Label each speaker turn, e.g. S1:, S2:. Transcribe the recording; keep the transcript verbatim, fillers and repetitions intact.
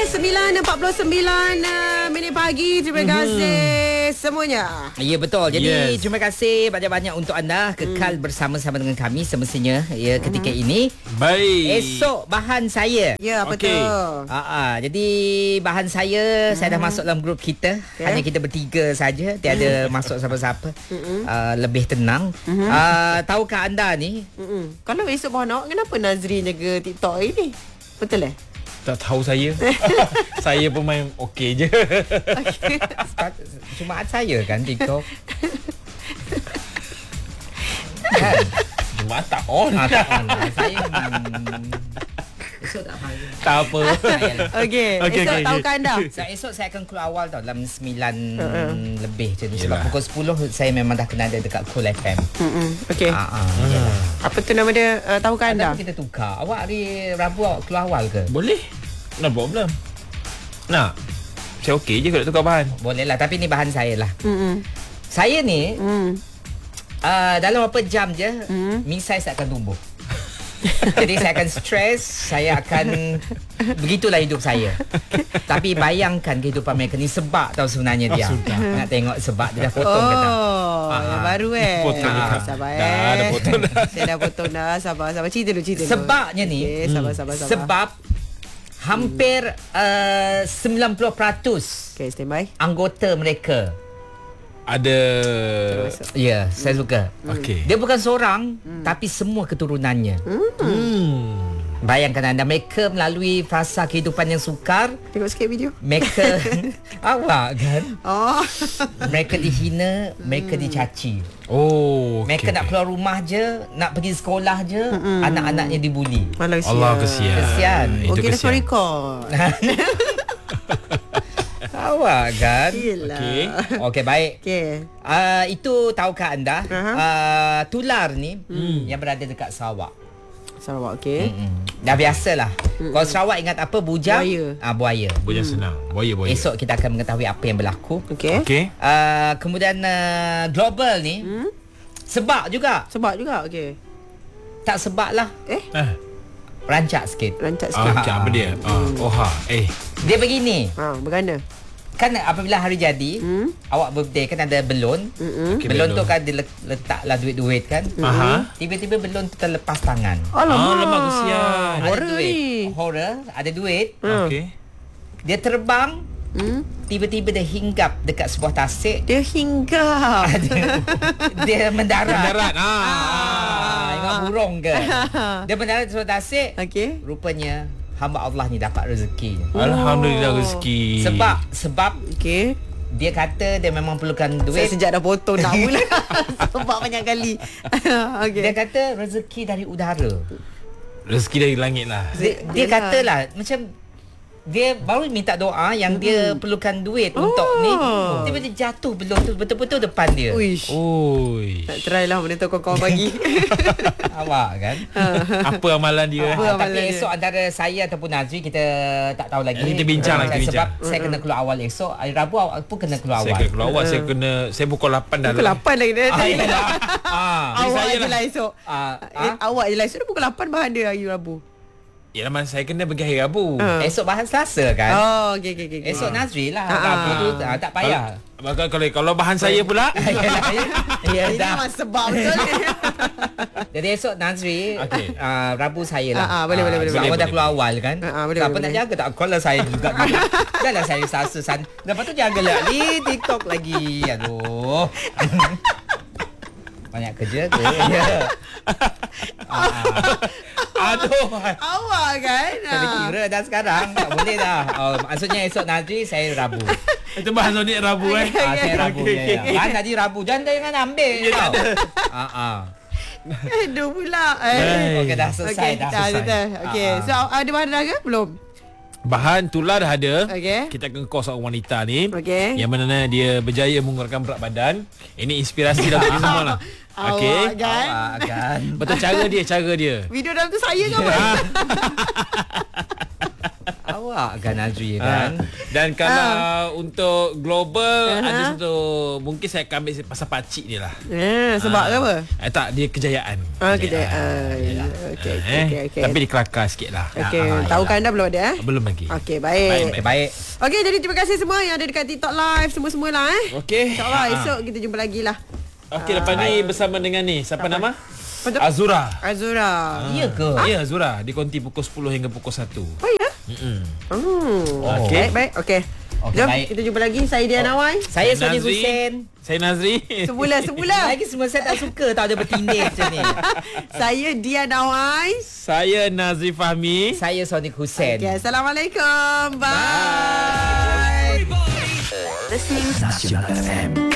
S1: sembilan empat puluh sembilan uh, minit pagi. Terima kasih mm-hmm. semuanya.
S2: Ya, betul. Jadi
S3: Yes.
S2: terima kasih banyak-banyak untuk anda kekal mm. bersama-sama dengan kami semestinya ya ketika mm. ini.
S3: Baik.
S2: Esok bahan saya.
S1: Ya, betul.
S3: Okey.
S2: Aa, jadi bahan saya mm. saya dah masuk dalam grup kita. Okay. Hanya kita bertiga saja, tiada mm. masuk siapa-siapa. Uh, lebih tenang. Mm-hmm. Uh, tahukah anda ni?
S1: Mm-mm. Kalau esok bahan awak, kenapa Nazri jaga TikTok ini? Betul eh?
S3: Tak tahu saya. Saya pun main okey je.
S1: Okay.
S2: Cuma saya kan TikTok. Kan?
S3: Cuma tak on.
S2: Ah, tak on. Saya hmm, esok tak payah.
S3: Tak apa.
S1: Okey.
S3: Okey,
S1: Esok
S3: okey,
S1: tahukah
S3: okey.
S1: anda?
S2: So, esok saya akan keluar awal tau dalam sembilan
S1: Uh-uh.
S2: lebih macam ni. Sebab
S3: Yelah.
S2: pukul sepuluh saya memang dah kena ada dekat Cool F M.
S1: Mm-mm. Okey.
S2: Ah, ah, yalah.
S1: Apa tu nama dia? Uh, tahukah anda?
S2: Tapi kita tukar. Awak hari Rabu awak keluar awal ke?
S3: Boleh. No problem. Nak. Saya okey je kalau tukar bahan.
S2: Boleh lah. Tapi ni bahan saya lah.
S1: Mm-mm.
S2: Saya ni
S1: Mm.
S2: uh, dalam berapa jam je
S1: Mm.
S2: mi saya akan tumbuh. Jadi saya akan stres. Saya akan begitulah hidup saya. Tapi bayangkan kehidupan mereka ni sebab tau sebenarnya dia.
S3: Oh, sudah.
S2: Nak tengok sebab dia dah potong
S1: Oh,
S2: kata.
S1: yang baru eh.
S3: Potong
S1: Ah,
S3: dah.
S1: sabar eh.
S3: Dah, dah potong dah.
S1: Saya dah potong dah. Sabar, sabar. Cerita dulu, cerita dulu.
S2: Sebabnya ni
S1: Okey, sabar, sabar, sabar.
S2: sebab hampir uh, sembilan puluh peratus
S1: Okey, standby.
S2: anggota mereka.
S3: Ada.
S2: Ya, yeah, saya suka.
S3: Okey.
S2: Dia bukan seorang hmm. tapi semua keturunannya.
S3: Hmm.
S2: Bayangkan anda, mereka melalui fasa kehidupan yang sukar.
S1: Tengok sikit video.
S2: Mereka awak kan?
S1: Oh.
S2: Mereka dihina, mereka dicaci.
S3: Oh.
S2: Mereka
S3: okey,
S2: nak
S3: okey.
S2: keluar rumah je, nak pergi sekolah je, mm-mm. anak-anaknya dibuli.
S1: Malah
S3: Allah kesian.
S2: Kesian.
S3: Itu
S1: Okey, dah
S3: kesian.
S1: record.
S2: Awak kan?
S1: Yelah.
S3: Okey.
S2: Okey, baik.
S1: Okey.
S2: Uh, itu tahukah anda
S1: Aha.
S2: uh, tular ni hmm. yang berada dekat Sarawak.
S1: Sarawak, okey.
S2: Mm-mm. Dah biasalah. Mm-mm. Kalau Sarawak ingat apa? Bujang?
S1: Buaya.
S2: Ah, buaya.
S3: Buaya senang. Buaya, buaya.
S2: Esok kita akan mengetahui apa yang berlaku.
S1: Okey.
S3: Okey.
S2: Uh, kemudian uh, global ni
S1: Hmm?
S2: sebab juga.
S1: Sebab juga, okey.
S2: Tak sebab lah.
S1: Eh,
S3: Ah.
S2: Rancak sikit.
S1: rancak
S3: Ah,
S1: sikit.
S3: macam apa dia? Ah, oh ha. Eh.
S2: Dia begini.
S1: Ha, berganda.
S2: Kan apabila hari jadi,
S1: Hmm?
S2: awak birthday kan ada belon.
S1: Mm-mm.
S3: Okey,
S2: Belon tu
S3: belon.
S2: kan dia letaklah duit-duit kan.
S3: Aha.
S2: Tiba-tiba belon tu terlepas tangan.
S3: Ah, lemak kesian.
S2: Ada
S1: Horror
S2: duit.
S1: ni.
S2: Horror, ada duit.
S1: Hmm.
S3: Okey.
S2: Dia terbang,
S1: Hmm?
S2: tiba-tiba dia hinggap dekat sebuah tasik.
S1: Dia hinggap.
S2: dia, dia mendarat.
S3: Mendarat. Ah.
S2: Ah, ingat burung ke? Dia mendarat di sebuah tasik.
S1: Okey.
S2: Rupanya hamba Allah ni dapat rezeki.
S3: Alhamdulillah rezeki.
S2: Sebab sebab
S1: Okey.
S2: dia kata dia memang perlukan
S1: Saya
S2: duit.
S1: sejak dah potong nak mula. Sebab banyak kali. Okey.
S2: Dia kata rezeki dari udara.
S3: Rezeki dari langit lah.
S2: Dia, dia
S1: Yelah.
S2: katalah macam dia baru minta doa yang dia perlukan duit
S1: Oh.
S2: untuk ni. Tiba-tiba jatuh belum tu betul-betul depan dia.
S1: Uish.
S3: Oi.
S1: Nak try lah benda tu kawan-kawan bagi.
S2: Awak kan?
S3: Apa amalan dia?
S1: Apa
S2: Ah,
S1: amalan
S2: tapi
S1: dia?
S2: esok antara saya ataupun Nazri kita tak tahu lagi.
S3: Kita bincang
S2: Ah,
S3: lagi,
S2: Sebab
S3: bincang.
S2: saya kena keluar awal esok. Hari Rabu awak pun kena keluar
S3: Saya
S2: awal.
S3: kena keluar awal. Saya kena. Saya pukul lapan dah.
S1: Pukul lapan lagi dia.
S2: Ah, yalah. Ah.
S3: Jadi
S1: Awak
S3: saya
S1: je
S3: lah.
S1: lah esok.
S2: Ah,
S1: Eh,
S2: ah.
S1: awak je lah esok. Dia pukul lapan bahan dia hari Rabu.
S3: Ya nama saya kena pergi hari Rabu.
S1: Ah.
S2: Esok bahan Selasa kan?
S1: Oh, okey okey okey.
S2: Esok Nazri lah.
S1: Ah.
S2: Rabu tu ah, tak payah.
S3: Kalau kalau, kalau bahan saya pula.
S2: Yalah, ya
S1: Ini
S2: dah.
S1: memang sebab betul ni.
S2: Jadi esok Nazri
S3: Okey.
S2: uh, Rabu saya lah.
S1: Ah, ah, boleh, boleh, boleh,
S2: sebab
S3: boleh,
S2: awak dah
S3: boleh.
S2: keluar awal kan.
S1: Ah, ah, boleh,
S2: Siapa
S1: boleh,
S2: nak
S1: boleh.
S2: jaga tak? Kalau saya juga dulu. Janganlah saya Selasa sana. Lepas tu jagalah ni TikTok lagi. Aduh. Banyak kerja ke? Ya. Ah,
S3: Aduh.
S1: Awak kan.
S2: saya kira dah sekarang tak boleh dah. Oh, maksudnya esok Nazri saya Rabu.
S3: Itu bahan Sonic Rabu eh.
S2: Ah, saya Rabu.
S3: Okey,
S2: Ya,
S3: okey,
S2: ya.
S3: okey.
S2: Bahan tadi Rabu. Jangan jangan ambil. tau. Ah, ah.
S1: Aduh pula. Eh.
S3: Baik.
S2: Okey dah selesai
S1: Okey,
S2: dah.
S1: dah,
S2: selesai.
S1: dah. Okey.
S2: Ah, ah.
S1: So ada bahan dah ke? Belum.
S3: Bahan tular dah ada.
S1: Okey.
S3: Kita akan call seorang wanita ni.
S1: Okey.
S3: Yang mana dia berjaya mengurangkan berat badan. Ini inspirasi dah untuk kita semua lah. Okey.
S1: Awak kan.
S2: Awak kan.
S3: Betul cara dia, cara dia.
S1: Video dalam tu saya ke apa?
S2: Awak awak kan Nazri kan.
S3: Ha. Dan kalau untuk global
S1: Aha.
S3: ada satu, mungkin saya akan ambil pasal pakcik dia lah.
S1: Eh, sebab
S3: Ah.
S1: apa?
S3: Eh, tak, dia kejayaan.
S1: Ah, kejayaan. Okey, okey,
S3: Eh,
S1: okey, okey.
S3: Tapi dia kelakar sikit lah.
S1: Okey,
S2: Ah,
S1: tahu kan anda belum ada eh?
S3: Belum lagi.
S1: Okey, baik.
S2: Okay, baik.
S1: Okey, jadi terima kasih semua yang ada dekat TikTok live semua-semua lah eh.
S3: Okey.
S1: InsyaAllah
S3: Ah.
S1: esok kita jumpa lagi lah.
S3: Okey, lepas ni bersama dengan ni. Siapa nama?
S1: Apa tu?
S3: Azura.
S1: Azura.
S2: Ya ke?
S3: Ya, Azura. Di konti pukul sepuluh hingga pukul satu.
S1: Oh ya?
S3: Mm-mm.
S1: Hmm.
S3: Okey.
S1: Baik, baik. Okey.
S2: Okey,
S1: Jom
S2: baik.
S1: kita jumpa lagi. Saya Dian Awai.
S2: Saya
S3: Saya
S2: Soni
S3: Nazri.
S2: Hussein.
S3: Saya Nazri.
S1: Semula, semula.
S2: Lagi semua saya tak suka tau dia bertindih macam ni.
S1: Saya Dian Awai.
S3: Saya Nazri Fahmi.
S2: Saya Soni Hussein.
S1: Okay, Assalamualaikum. Bye.
S2: Bye.
S4: Listening Nasional F M.